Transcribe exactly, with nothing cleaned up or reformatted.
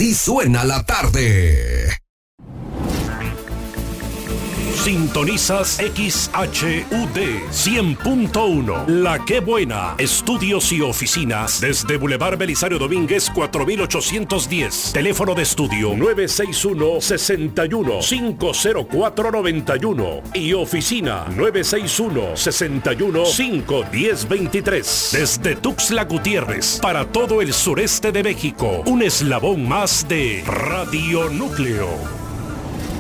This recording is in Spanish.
Así suena la tarde. Sintonizas X H U D cien punto uno. La Qué Buena. Estudios y oficinas desde Boulevard Belisario Domínguez cuatro mil ochocientos diez. Teléfono de estudio nueve seis uno, seis uno, cinco cero cuatro, nueve uno y oficina nueve seis uno, seis uno, cinco uno cero, dos tres. Desde Tuxtla Gutiérrez para todo el sureste de México. Un eslabón más de Radio Núcleo.